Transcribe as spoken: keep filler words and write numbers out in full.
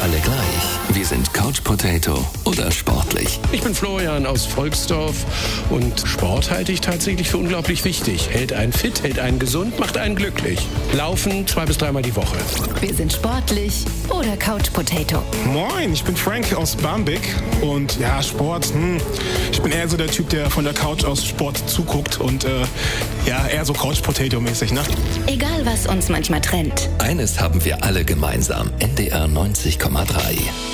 alle gleich. Wir sind Couch Potato oder sportlich. Ich bin Florian aus Volksdorf und Sport halte ich tatsächlich für unglaublich wichtig. Hält einen fit, hält einen gesund, macht einen glücklich. Laufen zwei bis dreimal die Woche. Wir sind sportlich oder Couch Potato. Moin, ich bin Frank aus Barmbek und ja, Sport, hm, ich bin eher so der Typ, der von der Couch aus Sport zuguckt und äh, ja, eher so Couch Potato mäßig, ne? Egal was uns manchmal trennt. Eines haben wir alle gemeinsam. N D R neunzig Komma drei.